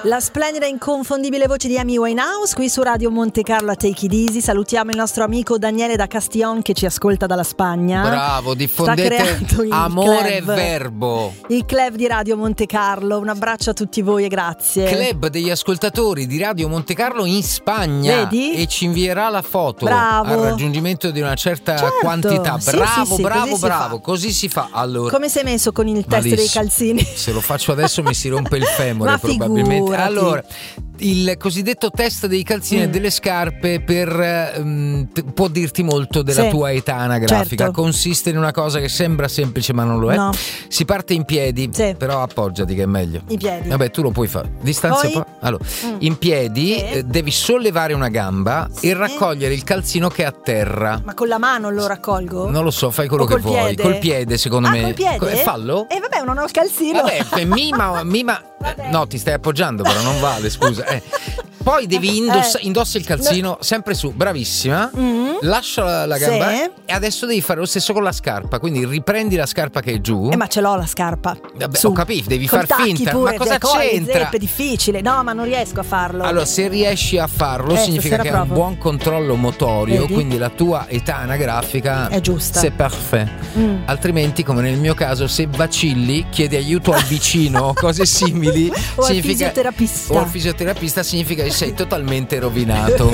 La splendida e inconfondibile voce di Amy Winehouse qui su Radio Monte Carlo a Take It Easy. Salutiamo il nostro amico Daniele da Castillon che ci ascolta dalla Spagna. Bravo, diffondete amore e verbo. Il club di Radio Monte Carlo. Un abbraccio a tutti voi e grazie. Club degli ascoltatori di Radio Monte Carlo in Spagna. Vedi? E ci invierà la foto. Bravo. Al raggiungimento di una certa quantità. Bravo, Bravo, così si fa. Allora, come sei messo con il test dei calzini? Se lo faccio adesso mi si rompe il femore. Ma probabilmente. figurati. Allora, il cosiddetto test dei calzini e delle scarpe può dirti molto della tua età anagrafica. Certo. Consiste in una cosa che sembra semplice ma non lo è. No. Si parte in piedi, però appoggiati che è meglio. I piedi. Vabbè, tu lo puoi fare. Distanza Poi? allora, in piedi devi sollevare una gamba e raccogliere il calzino che è a terra. Ma con la mano lo raccolgo? Non lo so, fai quello che vuoi. Piede? Col piede, secondo me. Col piede? Fallo? Vabbè, non ho il calzino. Vabbè, mima. No, ti stai appoggiando, però non vale, scusa. Poi devi indossa il calzino sempre su, bravissima. Lascia la gamba e adesso devi fare lo stesso con la scarpa. Quindi riprendi la scarpa che è giù. Ma ce l'ho la scarpa. Vabbè, ho capito, devi far finta. Pure, ma cosa c'entra? È difficile. No, ma non riesco a farlo. Allora, se riesci a farlo, significa che hai un buon controllo motorio. Vedi? Quindi la tua età anagrafica è giusta. C'est parfait. Altrimenti, come nel mio caso, se vacilli, chiedi aiuto al vicino, cose simili. O al fisioterapista. O al fisioterapista significa che sei totalmente rovinato.